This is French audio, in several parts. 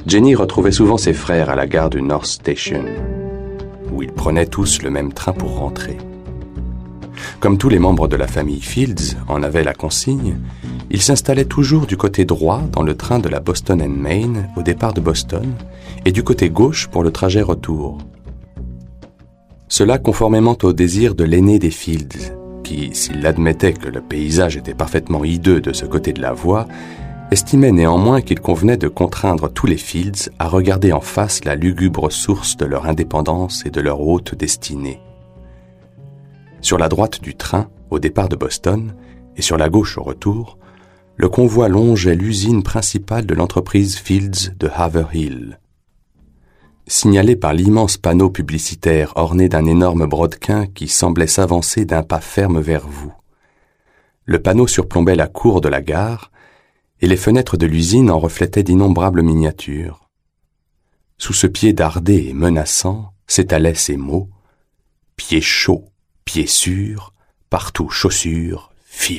Jenny retrouvait souvent ses frères à la gare du North Station, où ils prenaient tous le même train pour rentrer. Comme tous les membres de la famille Fields en avaient la consigne, ils s'installaient toujours du côté droit dans le train de la Boston and Maine au départ de Boston et du côté gauche pour le trajet retour. Cela conformément au désir de l'aîné des Fields, qui, s'il admettait que le paysage était parfaitement hideux de ce côté de la voie, estimait néanmoins qu'il convenait de contraindre tous les Fields à regarder en face la lugubre source de leur indépendance et de leur haute destinée. Sur la droite du train, au départ de Boston, et sur la gauche au retour, le convoi longeait l'usine principale de l'entreprise Fields de Haverhill. Signalé par l'immense panneau publicitaire orné d'un énorme brodequin qui semblait s'avancer d'un pas ferme vers vous. Le panneau surplombait la cour de la gare, et les fenêtres de l'usine en reflétaient d'innombrables miniatures. Sous ce pied dardé et menaçant s'étalaient ces mots « Pied chaud, pied sûr, partout chaussures, Fields ».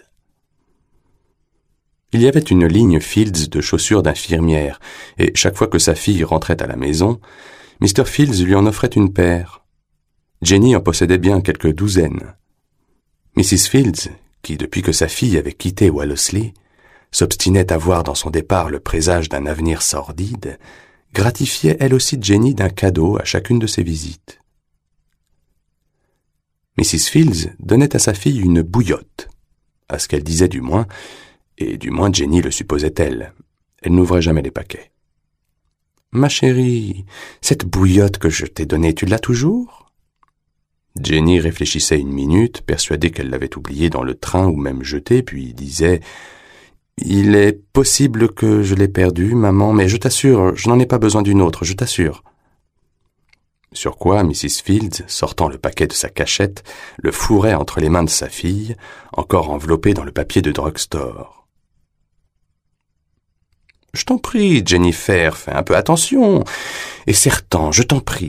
Il y avait une ligne Fields de chaussures d'infirmière, et chaque fois que sa fille rentrait à la maison, Mr. Fields lui en offrait une paire. Jenny en possédait bien quelques douzaines. Mrs. Fields, qui depuis que sa fille avait quitté Wellesley, s'obstinait à voir dans son départ le présage d'un avenir sordide, gratifiait elle aussi Jenny d'un cadeau à chacune de ses visites. Mrs. Fields donnait à sa fille une bouillotte, à ce qu'elle disait du moins, et du moins Jenny le supposait-elle. Elle n'ouvrait jamais les paquets. « Ma chérie, cette bouillotte que je t'ai donnée, tu l'as toujours ?» Jenny réfléchissait une minute, persuadée qu'elle l'avait oubliée dans le train ou même jetée, puis disait « Il est possible que je l'ai perdue, maman, mais je t'assure, je n'en ai pas besoin d'une autre, je t'assure. » Sur quoi Mrs. Fields, sortant le paquet de sa cachette, le fourrait entre les mains de sa fille, encore enveloppé dans le papier de drugstore. « Je t'en prie, Jennifer, fais un peu attention, et serre-t'en, je t'en prie. »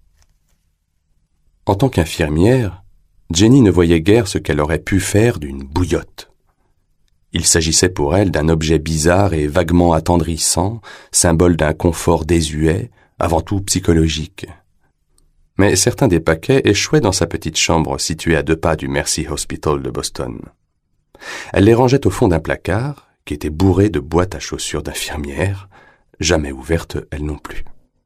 En tant qu'infirmière, Jenny ne voyait guère ce qu'elle aurait pu faire d'une bouillotte. Il s'agissait pour elle d'un objet bizarre et vaguement attendrissant, symbole d'un confort désuet, avant tout psychologique. Mais certains des paquets échouaient dans sa petite chambre située à 2 pas du Mercy Hospital de Boston. Elle les rangeait au fond d'un placard, qui était bourré de boîtes à chaussures d'infirmière, jamais ouvertes elle non plus.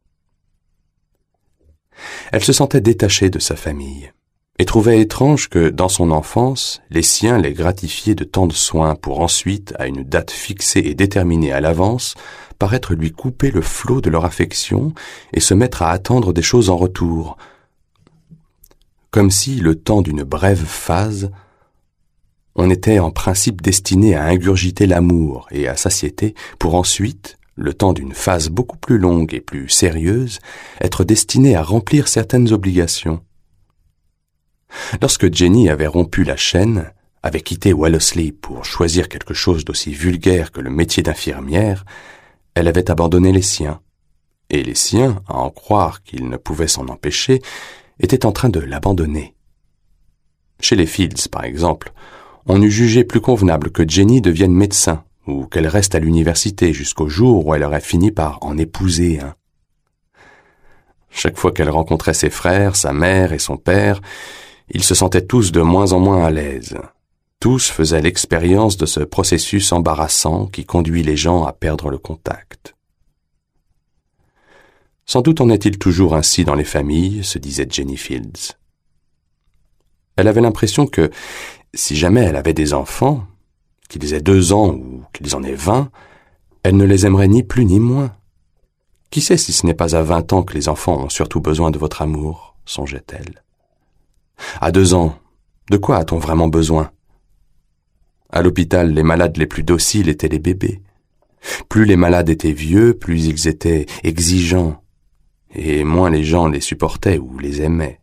Elle se sentait détachée de sa famille, et trouvait étrange que, dans son enfance, les siens les gratifiaient de tant de soins pour ensuite, à une date fixée et déterminée à l'avance, paraître lui couper le flot de leur affection et se mettre à attendre des choses en retour, comme si, le temps d'une brève phase, on était en principe destiné à ingurgiter l'amour et à satiété pour ensuite, le temps d'une phase beaucoup plus longue et plus sérieuse, être destiné à remplir certaines obligations. Lorsque Jenny avait rompu la chaîne, avait quitté Wellesley pour choisir quelque chose d'aussi vulgaire que le métier d'infirmière, elle avait abandonné les siens, et les siens, à en croire qu'ils ne pouvaient s'en empêcher, étaient en train de l'abandonner. Chez les Fields, par exemple, on eût jugé plus convenable que Jenny devienne médecin, ou qu'elle reste à l'université jusqu'au jour où elle aurait fini par en épouser un. Chaque fois qu'elle rencontrait ses frères, sa mère et son père, ils se sentaient tous de moins en moins à l'aise. Tous faisaient l'expérience de ce processus embarrassant qui conduit les gens à perdre le contact. Sans doute en est-il toujours ainsi dans les familles, se disait Jenny Fields. Elle avait l'impression que, si jamais elle avait des enfants, qu'ils aient 2 ans ou qu'ils en aient 20, elle ne les aimerait ni plus ni moins. Qui sait si ce n'est pas à 20 ans que les enfants ont surtout besoin de votre amour, songeait-elle. À 2 ans, de quoi a-t-on vraiment besoin? À l'hôpital, les malades les plus dociles étaient les bébés. Plus les malades étaient vieux, plus ils étaient exigeants, et moins les gens les supportaient ou les aimaient.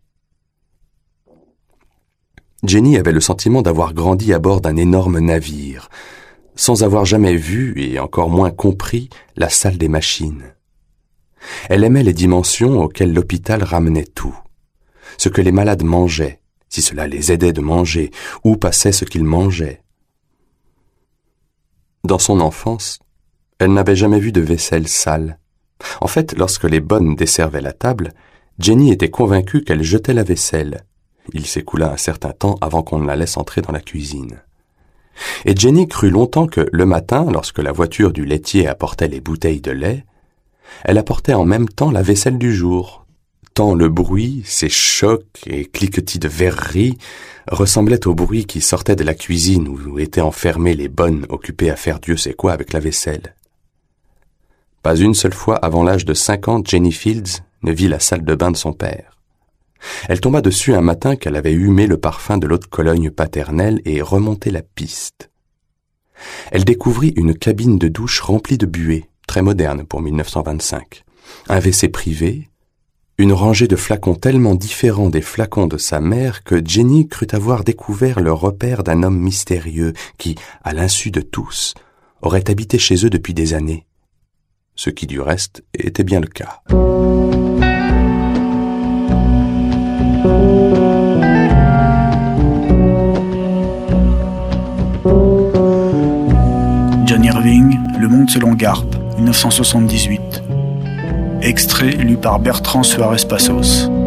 Jenny avait le sentiment d'avoir grandi à bord d'un énorme navire, sans avoir jamais vu, et encore moins compris, la salle des machines. Elle aimait les dimensions auxquelles l'hôpital ramenait tout. Ce que les malades mangeaient, si cela les aidait de manger, où passait ce qu'ils mangeaient. Dans son enfance, Elle n'avait jamais vu de vaisselle sale. En fait, lorsque les bonnes desservaient la table, Jenny était convaincue qu'elle jetait la vaisselle. Il s'écoula un certain temps avant qu'on ne la laisse entrer dans la cuisine. Et Jenny crut longtemps que, le matin, lorsque la voiture du laitier apportait les bouteilles de lait, elle apportait en même temps la vaisselle du jour, tant le bruit, ces chocs et cliquetis de verreries, ressemblait au bruit qui sortait de la cuisine où étaient enfermées les bonnes occupées à faire Dieu sait quoi avec la vaisselle. Pas une seule fois avant l'âge de 5 ans, Jenny Fields ne vit la salle de bain de son père. Elle tomba dessus un matin qu'elle avait humé le parfum de l'eau de Cologne paternelle et remonté la piste. Elle découvrit une cabine de douche remplie de buée, très moderne pour 1925, un WC privé, une rangée de flacons tellement différents des flacons de sa mère que Jenny crut avoir découvert le repère d'un homme mystérieux qui, à l'insu de tous, aurait habité chez eux depuis des années. Ce qui, du reste, était bien le cas. John Irving, Le Monde selon Garp, 1978. Extrait lu par Bertrand Suarez Passos.